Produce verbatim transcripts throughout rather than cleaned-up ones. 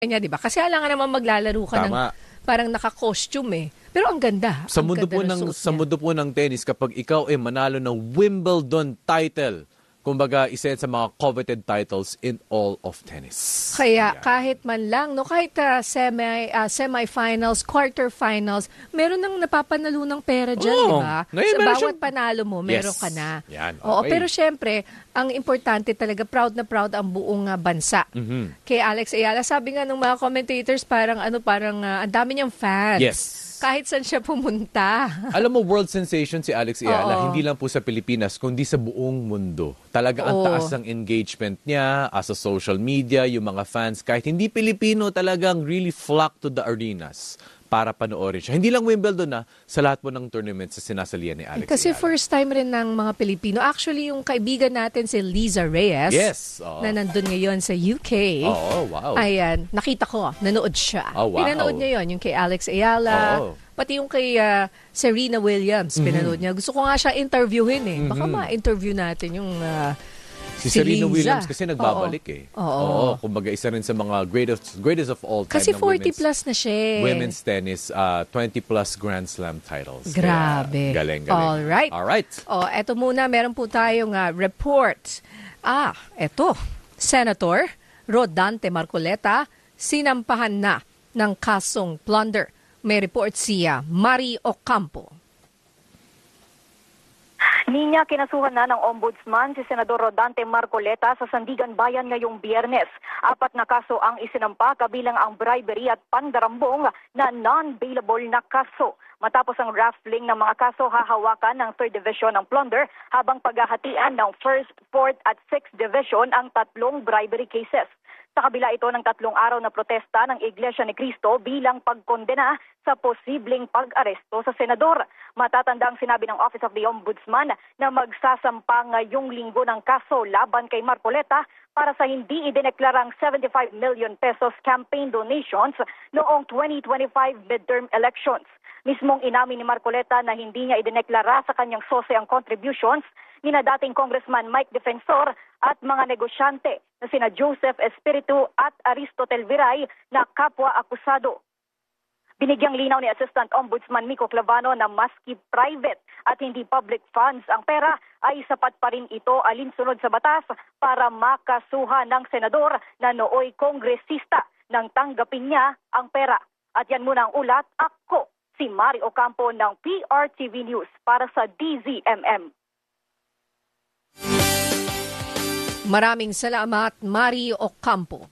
niya, di ba? Kasi alangan naman maglalaro ka ng Tama. parang naka-costume eh. Pero ang ganda. Sa ang mundo ganda po ng ng suot sa niya. mundo po ng tennis, kapag ikaw ay manalo ng Wimbledon title, kumbaga isa yan sa mga coveted titles in all of tennis. Kaya Yan. kahit man lang, no, kahit uh, semi, uh, semi-finals, quarter-finals, meron nang napapanalu ng pera dyan, Oo. di ba? Ngayon, Sa meron bawat siyang- panalo mo, meron Yes. ka na. Yan, Oo, okay. pero syempre, ang importante talaga, proud na proud ang buong uh, bansa. Mhm. Kay Alex Ayala, sabi nga ng mga commentators, parang ano, parang uh, ang dami niyang fans. Yes. Kahit saan siya pumunta. Alam mo, world sensation si Alex Oo. Ayala, hindi lang po sa Pilipinas, kundi sa buong mundo. Talaga ang Oo. taas ng engagement niya, as sa social media, yung mga fans, kahit hindi Pilipino, talagang really flock to the arenas para panoorin siya. Hindi lang Wimbledon na, sa lahat po ng tournaments sa sinasalihan ni Alex Kasi Ayala. first time rin ng mga Pilipino. Actually, yung kaibigan natin si Liza Reyes, Yes. Oo. na nandun ngayon sa U K. Oo, wow. Ayan, nakita ko, nanood siya. Oh, wow. Pinanood niya yon, yung kay Alex Ayala, Oo. pati yung kay ah, Serena Williams, pinanood niya. Gusto ko nga siya interviewin eh. Baka ma-interview natin yung ah, Si si Serena Liza. Williams kasi nagbabalik Oo. eh. Oo. Kumbaga isa rin sa mga greatest greatest of all time Kasi ng forty women's, plus na siya eh. women's tennis, uh, twenty plus Grand Slam titles. Grabe. Kaya, galing, galing. Alright. Alright. Oh, eto muna, meron po tayong ah, report. Ah, eto. Senator Rodante Marcoleta sinampahan na ng kasong plunder. May report siya, Mari Ocampo. Ninya kinasuhan na ng Ombudsman si Senador Rodante Marcoleta sa Sandigan Bayan ngayong Biyernes. Apat na kaso ang isinampa kabilang ang bribery at pandarambong na non-bailable na kaso. Matapos ang raffling ng mga kaso, hahawakan ng third Division ng plunder habang paghahatian ng first, fourth at sixth Division ang tatlong bribery cases. Sa kabila ito ng tatlong araw na protesta ng Iglesia ni Cristo bilang pagkondena sa posibleng pag-aresto sa senador. Matatandang sinabi ng Office of the Ombudsman na magsasampa ngayong linggo ng kaso laban kay Marcoleta para sa hindi idineklarang seventy-five million pesos campaign donations noong twenty twenty-five midterm elections. Mismong inamin ni Marcoleta na hindi niya idineklara sa kanyang sose ang contributions ni na dating Congressman Mike Defensor at mga negosyante na sina Joseph Espiritu at Aristotel Viray na kapwa-akusado. Binigyang linaw ni Assistant Ombudsman Miko Clavano na maski private at hindi public funds ang pera ay sapat pa rin ito alinsunod sa batas para makasuhan ng senador na nooy kongresista nang tanggapin niya ang pera. At yan muna ang ulat. Ako, si Mari Ocampo ng P R T V News para sa D Z M M. Maraming salamat, Mari Ocampo.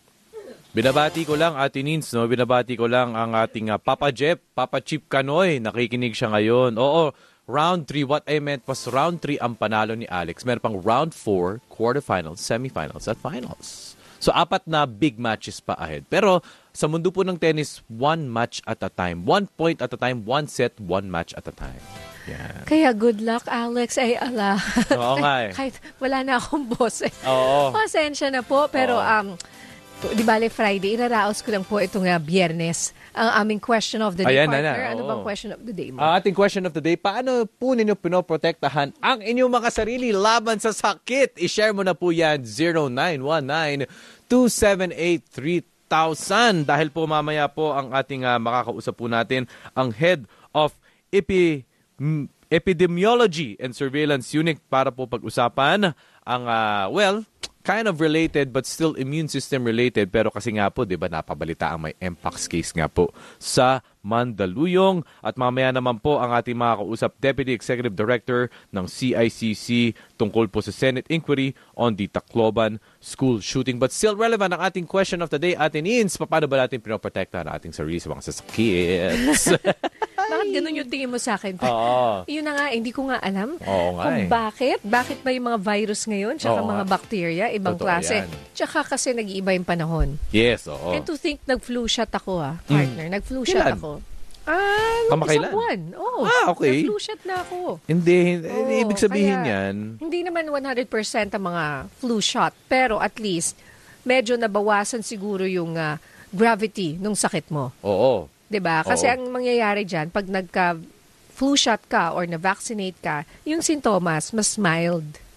Binabati ko lang, Ate Nins, no? Binabati ko lang ang ating uh, Papa Jeff, Papa Chip Canoy. Nakikinig siya ngayon. Oo, round three. What I meant was round three ang panalo ni Alex. Meron pang round four, quarterfinals, semifinals, at finals. So, apat na big matches pa ahead. Pero, sa mundo po ng tennis, one match at a time. One point at a time, one set, one match at a time. Yan. Kaya good luck, Alex. Ay, ala. Oo nga eh. Kahit wala na akong boss eh. Oo. Pasensya na po. Pero, Oo. um, di bale Friday, iraraos ko lang po itong uh, Biyernes. Ang aming question of the day, Ayan na partner. na, Ano oo. bang question of the day mo? Ang ating question of the day, paano po ninyo pinoprotektahan ang inyong mga sarili laban sa sakit? I-share mo na po yan, zero nine one nine, two seven eight, three thousand. Dahil po mamaya po ang ating uh, makakausap po natin, ang Head of Epi... M- Epidemiology and Surveillance Unit para po pag-usapan ang, uh, well, kind of related but still immune system related. Pero kasi nga po, di ba, napabalita ang may Mpox case nga po sa Mandaluyong. At mamaya naman po ang ating mga kausap, Deputy Executive Director ng C I C C tungkol po sa Senate inquiry on the Tacloban school shooting. But still relevant ang ating question of the day, Ate Nins, paano ba natin pinoprotekta ang ating sarili sa mga sasakit? Bakit ganun yung tingin mo sa akin? Oo. Yun na nga, hindi ko nga alam Oo nga kung eh. bakit. Bakit ba yung mga virus ngayon, tsaka Oo mga nga. bacteria, ibang Totoo klase. yan. Tsaka kasi nag-iiba yung panahon. Yes, oo. And to think, nag-flu shot ako ah, partner. Nag-flu shot Kailan? ako. Ah, Kamakailan? isang buwan. Oo. Ah, okay. Nag-flu shot na ako. Hindi, hindi Oo, ibig sabihin kaya, yan. Hindi naman one hundred percent ang mga flu shot. Pero at least, medyo nabawasan siguro yung ah, gravity nung sakit mo. Oo. 'Di ba? Kasi Oo. ang mangyayari diyan pag nagka flu shot ka or na-vaccinate ka, yung sintomas mas mild.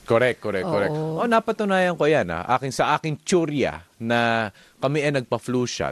Correct, correct, correct. Oo. Oh, napatunayan ko yan. Ah. Akin, sa aking tsurya na kami ay nagpa-flu shot.